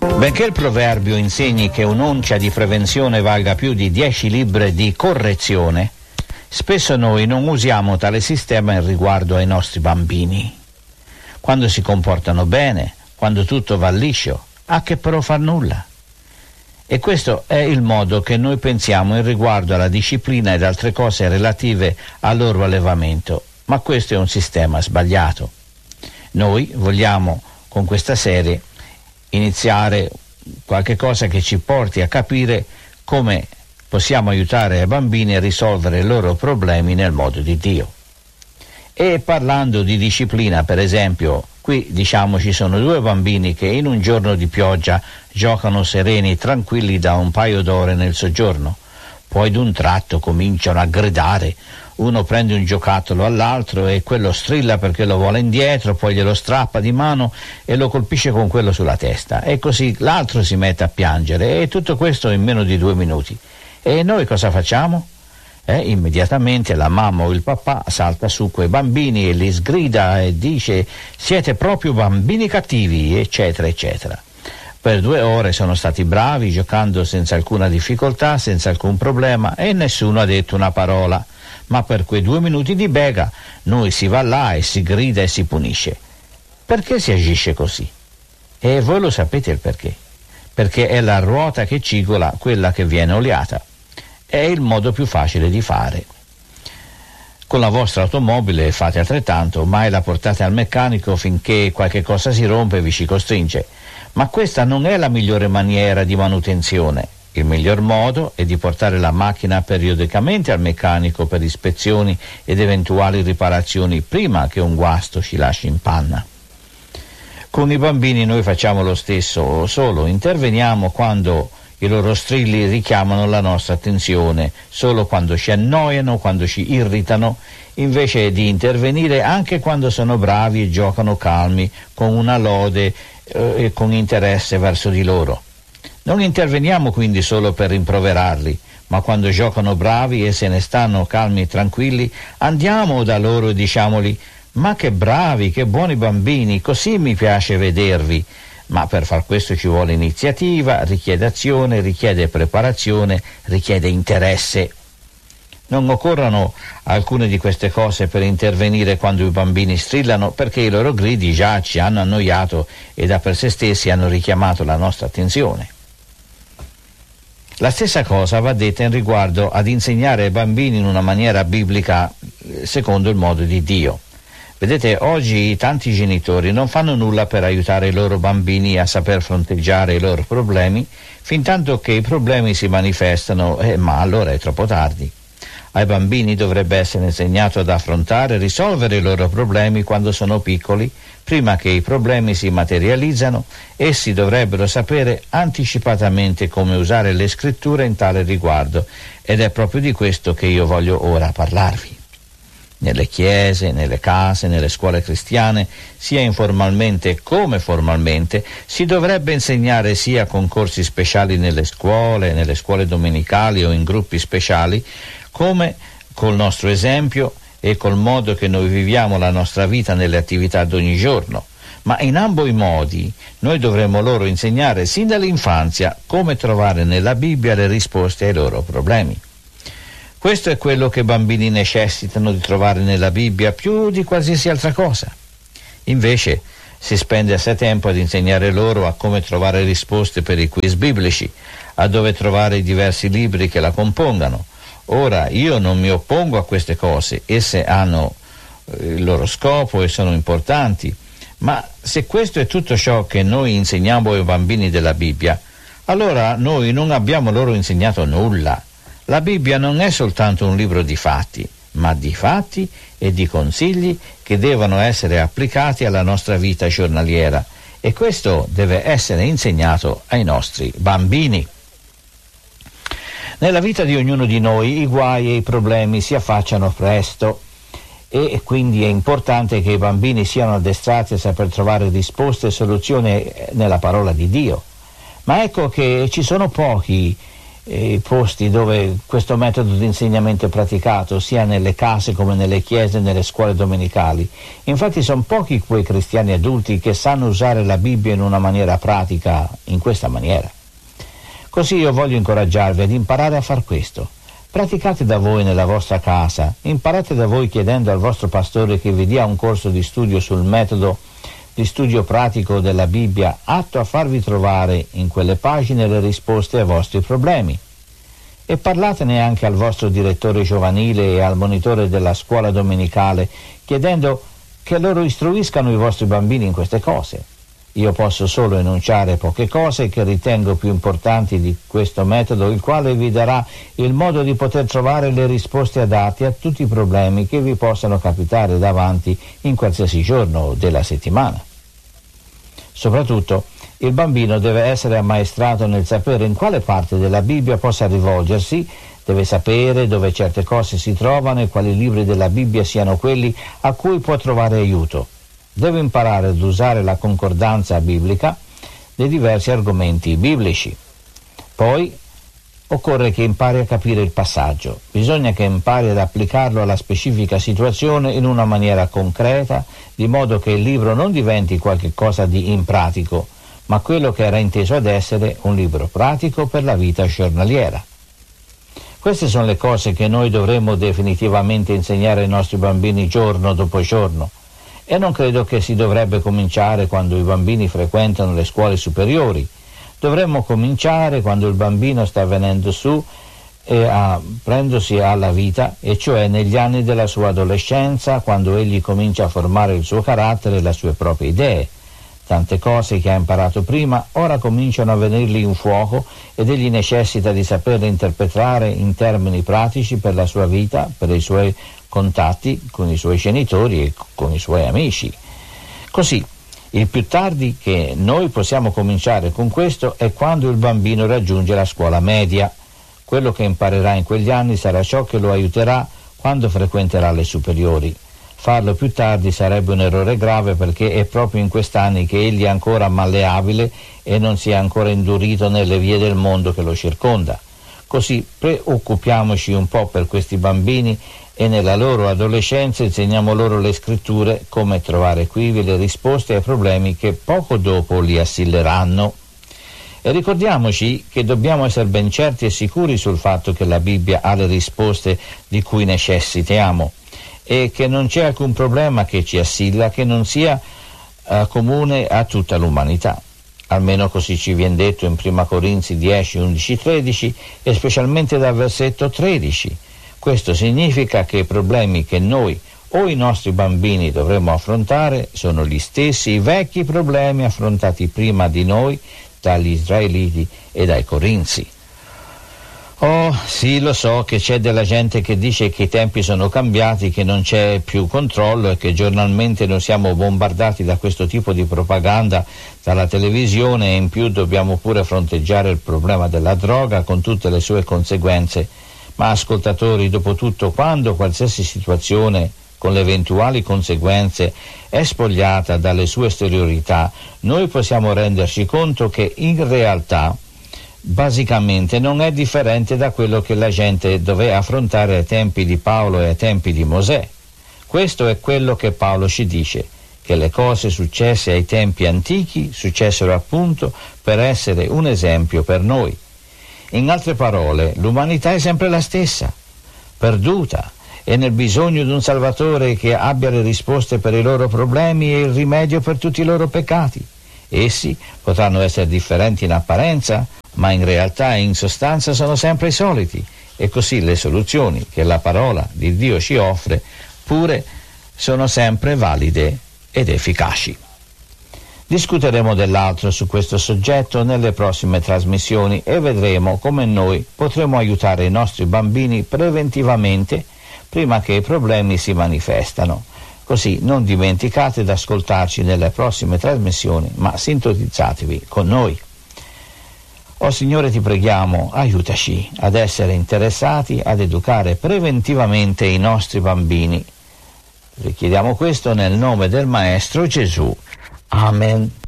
Benché il proverbio insegni che un'oncia di prevenzione valga più di 10 libbre di correzione, spesso noi non usiamo tale sistema in riguardo ai nostri bambini. Quando si comportano bene, quando tutto va liscio, a che però far nulla? E questo è il modo che noi pensiamo in riguardo alla disciplina ed altre cose relative al loro allevamento, ma questo è un sistema sbagliato. Noi vogliamo con questa serie iniziare qualche cosa che ci porti a capire come possiamo aiutare i bambini a risolvere i loro problemi nel modo di Dio. E parlando di disciplina, per esempio, qui diciamo ci sono 2 bambini che in un giorno di pioggia giocano sereni, tranquilli da un paio d'ore nel soggiorno. Poi d'un tratto cominciano a gridare. Uno prende un giocattolo all'altro e quello strilla perché lo vuole indietro, poi glielo strappa di mano e lo colpisce con quello sulla testa. E così l'altro si mette a piangere, e tutto questo in meno di 2 minuti. E noi cosa facciamo? Immediatamente la mamma o il papà salta su quei bambini e li sgrida e dice: siete proprio bambini cattivi, eccetera eccetera. Per 2 ore sono stati bravi, giocando senza alcuna difficoltà, senza alcun problema, e nessuno ha detto una parola. Ma per quei 2 minuti di bega noi si va là e si grida e si punisce. Perché si agisce così? E voi lo sapete il perché. Perché è la ruota che cigola quella che viene oliata. È il modo più facile di fare. Con la vostra automobile fate altrettanto, mai la portate al meccanico finché qualche cosa si rompe e vi ci costringe. Ma questa non è la migliore maniera di manutenzione. Il miglior modo è di portare la macchina periodicamente al meccanico per ispezioni ed eventuali riparazioni prima che un guasto ci lasci in panna. Con i bambini noi facciamo lo stesso, solo interveniamo quando i loro strilli richiamano la nostra attenzione, solo quando ci annoiano, quando ci irritano, invece di intervenire anche quando sono bravi e giocano calmi, con una lode e con interesse verso di loro. Non interveniamo quindi solo per rimproverarli, ma quando giocano bravi e se ne stanno calmi e tranquilli, andiamo da loro e diciamogli: ma che bravi, che buoni bambini, così mi piace vedervi. Ma per far questo ci vuole iniziativa, richiede azione, richiede preparazione, richiede interesse. Non occorrono alcune di queste cose per intervenire quando i bambini strillano, perché i loro gridi già ci hanno annoiato e da per sé stessi hanno richiamato la nostra attenzione. La stessa cosa va detta in riguardo ad insegnare ai bambini in una maniera biblica secondo il modo di Dio. Vedete, oggi tanti genitori non fanno nulla per aiutare i loro bambini a saper fronteggiare i loro problemi, fintanto che i problemi si manifestano, ma allora è troppo tardi. Ai bambini dovrebbe essere insegnato ad affrontare e risolvere i loro problemi quando sono piccoli, prima che i problemi si materializzano. Essi dovrebbero sapere anticipatamente come usare le scritture in tale riguardo, ed è proprio di questo che io voglio ora parlarvi. Nelle chiese, nelle case, nelle scuole cristiane, sia informalmente come formalmente, si dovrebbe insegnare sia con corsi speciali nelle scuole domenicali o in gruppi speciali, come col nostro esempio e col modo che noi viviamo la nostra vita nelle attività d'ogni giorno. Ma in ambo i modi noi dovremmo loro insegnare sin dall'infanzia come trovare nella Bibbia le risposte ai loro problemi. Questo è quello che i bambini necessitano di trovare nella Bibbia più di qualsiasi altra cosa. Invece si spende assai tempo ad insegnare loro a come trovare risposte per i quiz biblici, a dove trovare i diversi libri che la compongano. Ora, io non mi oppongo a queste cose, esse hanno il loro scopo e sono importanti, ma se questo è tutto ciò che noi insegniamo ai bambini della Bibbia, allora noi non abbiamo loro insegnato nulla. La Bibbia non è soltanto un libro di fatti, ma di fatti e di consigli che devono essere applicati alla nostra vita giornaliera, e questo deve essere insegnato ai nostri bambini. Nella vita di ognuno di noi i guai e i problemi si affacciano presto, e quindi è importante che i bambini siano addestrati a saper trovare risposte e soluzioni nella parola di Dio. Ma ecco che ci sono pochi i posti dove questo metodo di insegnamento è praticato, sia nelle case come nelle chiese e nelle scuole domenicali. Infatti sono pochi quei cristiani adulti che sanno usare la Bibbia in una maniera pratica, in questa maniera. Così io voglio incoraggiarvi ad imparare a far questo. Praticate da voi nella vostra casa, imparate da voi chiedendo al vostro pastore che vi dia un corso di studio sul metodo di studio pratico della Bibbia, atto a farvi trovare in quelle pagine le risposte ai vostri problemi. E parlatene anche al vostro direttore giovanile e al monitore della scuola domenicale, chiedendo che loro istruiscano i vostri bambini in queste cose. Io posso solo enunciare poche cose che ritengo più importanti di questo metodo, il quale vi darà il modo di poter trovare le risposte adatte a tutti i problemi che vi possano capitare davanti in qualsiasi giorno della settimana. Soprattutto, il bambino deve essere ammaestrato nel sapere in quale parte della Bibbia possa rivolgersi, deve sapere dove certe cose si trovano e quali libri della Bibbia siano quelli a cui può trovare aiuto. Deve imparare ad usare la concordanza biblica dei diversi argomenti biblici. Poi occorre che impari a capire il passaggio. Bisogna che impari ad applicarlo alla specifica situazione in una maniera concreta, di modo che il libro non diventi qualche cosa di impratico, ma quello che era inteso ad essere un libro pratico per la vita giornaliera. Queste sono le cose che noi dovremmo definitivamente insegnare ai nostri bambini giorno dopo giorno. E non credo che si dovrebbe cominciare quando i bambini frequentano le scuole superiori. Dovremmo cominciare quando il bambino sta venendo su e prendosi alla vita, e cioè negli anni della sua adolescenza, quando egli comincia a formare il suo carattere e le sue proprie idee. Tante cose che ha imparato prima ora cominciano a venirgli in fuoco ed egli necessita di saperle interpretare in termini pratici per la sua vita, per i suoi contatti con i suoi genitori e con i suoi amici. Così, il più tardi che noi possiamo cominciare con questo è quando il bambino raggiunge la scuola media. Quello che imparerà in quegli anni sarà ciò che lo aiuterà quando frequenterà le superiori. Farlo più tardi sarebbe un errore grave, perché è proprio in quest'anni che egli è ancora malleabile e non si è ancora indurito nelle vie del mondo che lo circonda. Così preoccupiamoci un po' per questi bambini e nella loro adolescenza insegniamo loro le scritture, come trovare quivi le risposte ai problemi che poco dopo li assilleranno. E ricordiamoci che dobbiamo essere ben certi e sicuri sul fatto che la Bibbia ha le risposte di cui necessitiamo e che non c'è alcun problema che ci assilla che non sia comune a tutta l'umanità. Almeno così ci viene detto in 1 Corinzi 10, 11, 13 e specialmente dal versetto 13. Questo significa che i problemi che noi o i nostri bambini dovremmo affrontare sono gli stessi vecchi problemi affrontati prima di noi dagli israeliti e dai corinzi. Oh, sì, lo so che c'è della gente che dice che i tempi sono cambiati, che non c'è più controllo e che giornalmente noi siamo bombardati da questo tipo di propaganda dalla televisione, e in più dobbiamo pure fronteggiare il problema della droga con tutte le sue conseguenze. Ma ascoltatori, dopo tutto, quando qualsiasi situazione con le eventuali conseguenze è spogliata dalle sue esteriorità, noi possiamo renderci conto che in realtà basicamente non è differente da quello che la gente doveva affrontare ai tempi di Paolo e ai tempi di Mosè. Questo è quello che Paolo ci dice, che le cose successe ai tempi antichi successero appunto per essere un esempio per noi. In altre parole, l'umanità è sempre la stessa, perduta, e nel bisogno di un Salvatore che abbia le risposte per i loro problemi e il rimedio per tutti i loro peccati. Essi potranno essere differenti in apparenza, ma in realtà e in sostanza sono sempre i soliti, e così le soluzioni che la parola di Dio ci offre pure sono sempre valide ed efficaci. Discuteremo dell'altro su questo soggetto nelle prossime trasmissioni e vedremo come noi potremo aiutare i nostri bambini preventivamente prima che i problemi si manifestano. Così non dimenticate di ascoltarci nelle prossime trasmissioni, ma sintonizzatevi con noi. Oh Signore, ti preghiamo, aiutaci ad essere interessati ad educare preventivamente i nostri bambini. Richiediamo questo nel nome del Maestro Gesù. Amen.